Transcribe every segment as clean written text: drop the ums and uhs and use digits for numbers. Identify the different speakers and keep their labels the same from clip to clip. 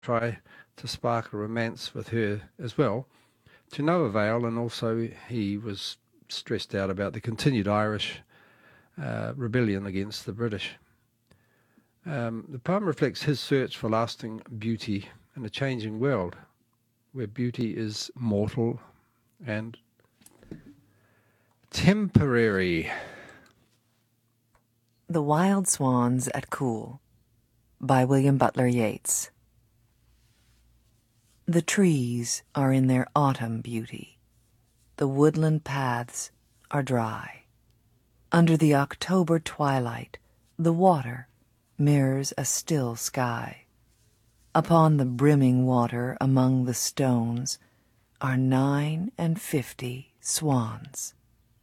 Speaker 1: try to spark a romance with her as well, to no avail, and also he was stressed out about the continued Irish rebellion against the British. The poem reflects his search for lasting beauty in a changing world, where beauty is mortal and temporary.
Speaker 2: The Wild Swans at Coole by William Butler Yeats. The trees are in their autumn beauty. The woodland paths are dry. Under the October twilight, the water mirrors a still sky. Upon the brimming water among the stones are 59 swans.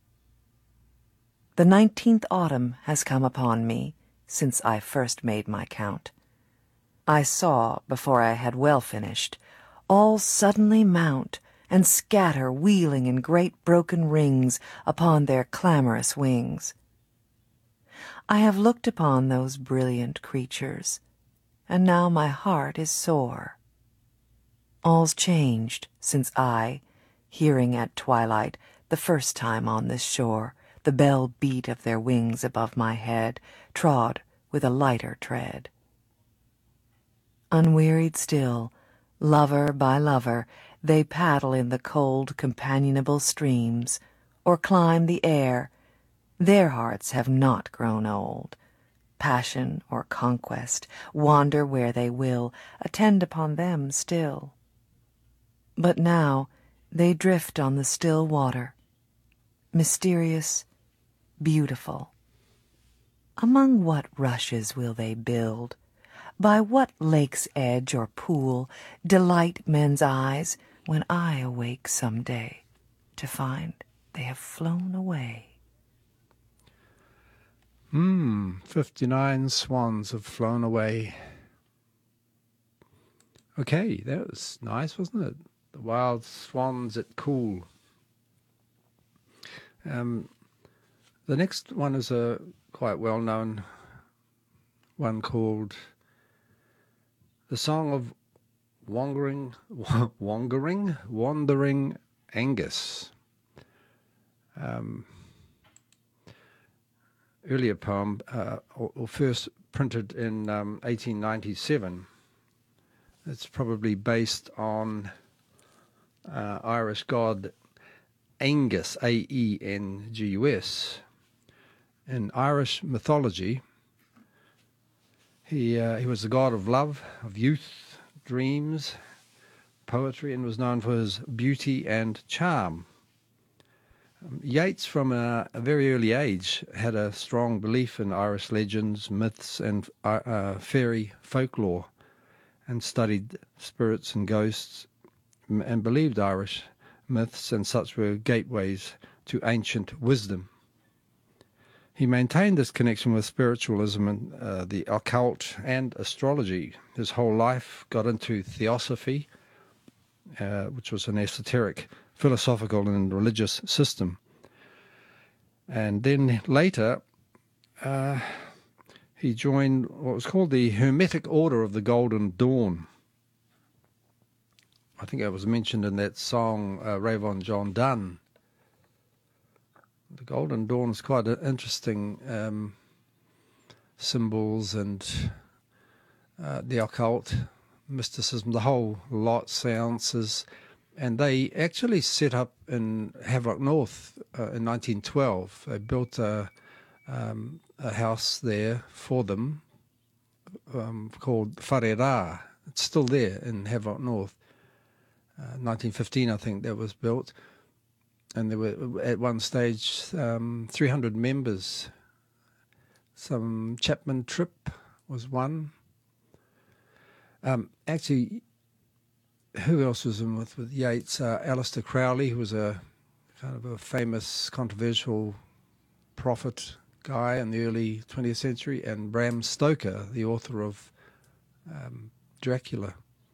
Speaker 2: The 19th autumn has come upon me since I first made my count. I saw, before I had well finished, all suddenly mount and scatter wheeling in great broken rings upon their clamorous wings. I have looked upon those brilliant creatures, and now my heart is sore. All's changed since I, hearing at twilight, the first time on this shore, the bell beat of their wings above my head, trod with a lighter tread. Unwearied still, lover by lover, they paddle in the cold, companionable streams, or climb the air. Their hearts have not grown old. Passion or conquest, wander where they will, attend upon them still. But now they drift on the still water, mysterious, beautiful. Among what rushes will they build? By what lake's edge or pool delight men's eyes when I awake some day to find they have flown away?
Speaker 1: 59 swans have flown away. Okay, that was nice, wasn't it? The Wild Swans at Coole. The next one is a quite well-known one called The Song of Wandering Angus. Earlier poem, or first printed in 1897. It's probably based on Irish god Angus, Aengus. In Irish mythology, he was the god of love, of youth, dreams, poetry, and was known for his beauty and charm. Yeats, from a very early age, had a strong belief in Irish legends, myths, and fairy folklore, and studied spirits and ghosts, and believed Irish myths and such were gateways to ancient wisdom. He maintained this connection with spiritualism and the occult and astrology. His whole life got into theosophy, which was an esoteric, philosophical and religious system. And then later, he joined what was called the Hermetic Order of the Golden Dawn. I think it was mentioned in that song, Ravon John Donne. The Golden Dawn is quite interesting symbols and the occult, mysticism, the whole lot, seances. And they actually set up in Havelock North in 1912. They built a house there for them called Whare. It's still there in Havelock North. 1915, I think, that was built. And there were, at one stage, 300 members. Some Chapman Tripp was one. Actually, who else was in with Yeats? Aleister Crowley, who was a kind of a famous, controversial prophet guy in the early 20th century, and Bram Stoker, the author of Dracula.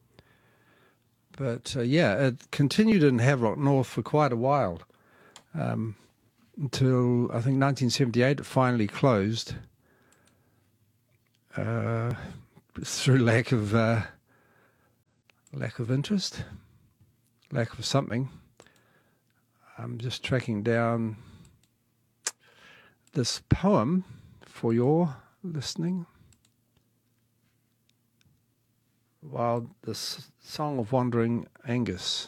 Speaker 1: But it continued in Havelock North for quite a while, until I think 1978 it finally closed through lack of lack of interest, lack of something. I'm just tracking down this poem for your listening. While this Song of Wandering Angus.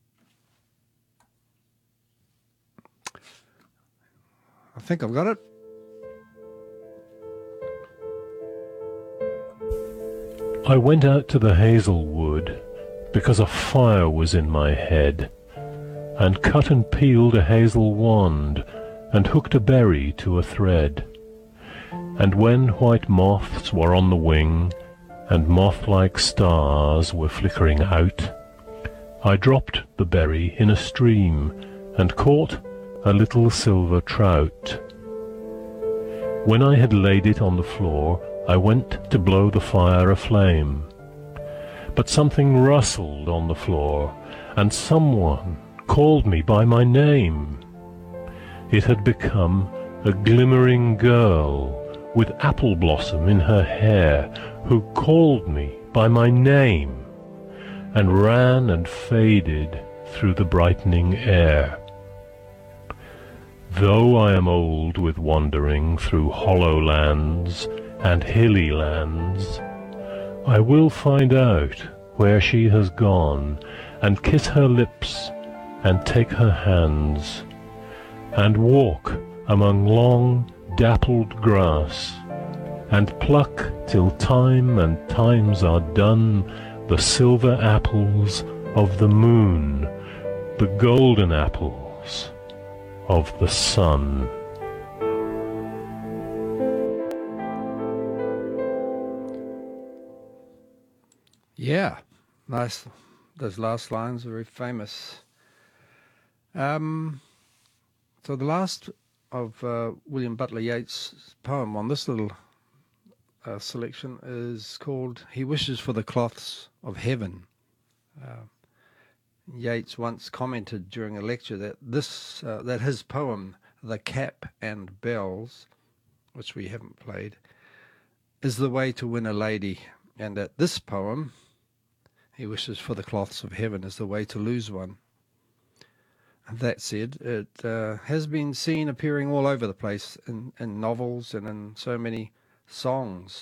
Speaker 1: I think I've got it.
Speaker 3: I went out to the hazel wood because a fire was in my head, and cut and peeled a hazel wand, and hooked a berry to a thread. And when white moths were on the wing, and moth-like stars were flickering out, I dropped the berry in a stream, and caught a little silver trout. When I had laid it on the floor, I went to blow the fire aflame. But something rustled on the floor, and someone called me by my name. It had become a glimmering girl with apple blossom in her hair, who called me by my name, and ran and faded through the brightening air. Though I am old with wandering through hollow lands and hilly lands, I will find out where she has gone, and kiss her lips, and take her hands, and walk among long dappled grass, and pluck till time and times are done the silver apples of the moon, the golden apples of the sun.
Speaker 1: Yeah, nice. Those last lines are very famous. So the last of William Butler Yeats' poem on this little selection is called "He Wishes for the Cloths of Heaven." Yeats once commented during a lecture that that his poem, "The Cap and Bells," which we haven't played, is the way to win a lady, and that this poem, "He Wishes for the Cloths of Heaven," is the way to lose one. That said, it has been seen appearing all over the place in novels and in so many songs.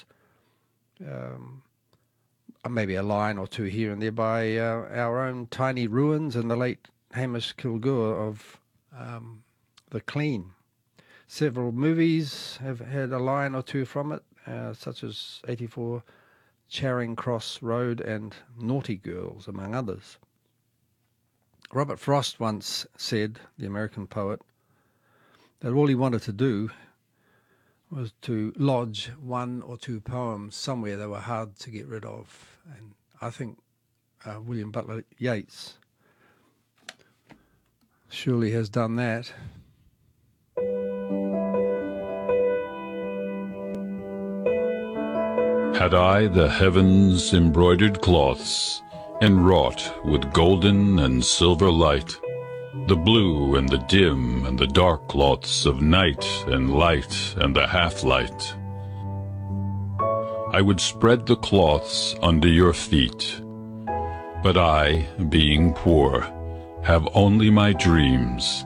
Speaker 1: Maybe a line or two here and there by our own Tiny Ruins and the late Hamish Kilgour of The Clean. Several movies have had a line or two from it, such as 84 Charing Cross Road and Naughty Girls, among others. Robert Frost once said, the American poet, that all he wanted to do was to lodge one or two poems somewhere that were hard to get rid of. And I think William Butler Yeats surely has done that.
Speaker 4: Had I the heavens' embroidered cloths, enwrought with golden and silver light, the blue and the dim and the dark cloths of night and light and the half-light, I would spread the cloths under your feet. But I, being poor, have only my dreams.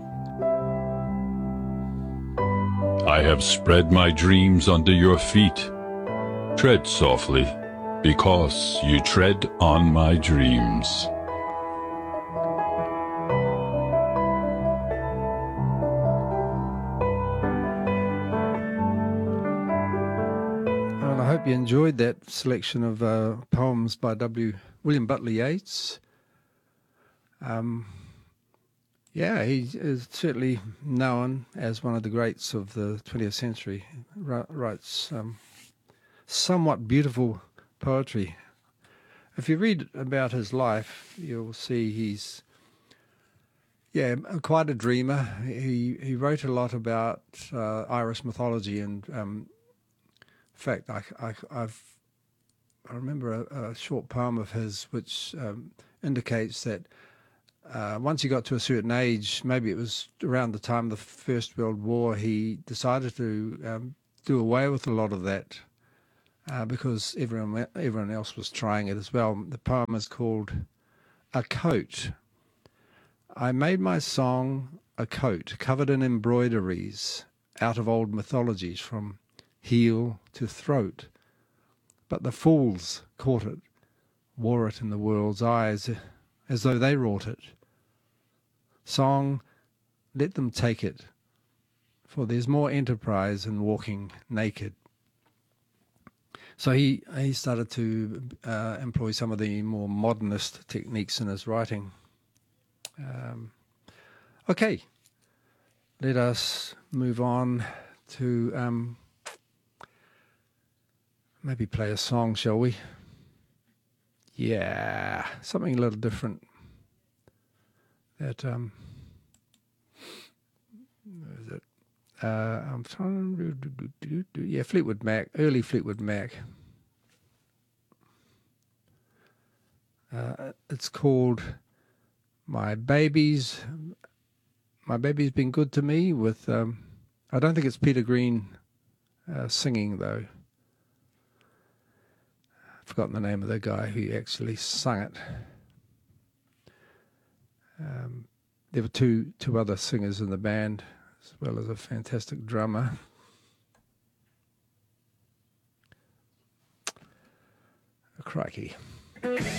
Speaker 4: I have spread my dreams under your feet. Tread softly, because you tread on my dreams.
Speaker 1: And I hope you enjoyed that selection of poems by William Butler Yeats. Yeah, he is certainly known as one of the greats of the 20th century. Writes somewhat beautiful poetry. If you read about his life, you'll see he's quite a dreamer. He wrote a lot about Irish mythology, and in fact, I remember a short poem of his which indicates that once he got to a certain age, maybe it was around the time of the First World War, he decided to do away with a lot of that because everyone else was trying it as well. The poem is called A Coat. I made my song a coat covered in embroideries out of old mythologies from heel to throat. But the fools caught it, wore it in the world's eyes as though they wrought it. Song, let them take it, for there's more enterprise in walking naked. So he started to employ some of the more modernist techniques in his writing. Okay, let us move on to maybe play a song, shall we? Yeah, something a little different. That where is it? I'm trying to yeah, Fleetwood Mac, early Fleetwood Mac. It's called My Baby's Been Good to Me. With I don't think it's Peter Green singing though. I've forgotten the name of the guy who actually sung it. There were two other singers in the band, as well as a fantastic drummer. Crikey.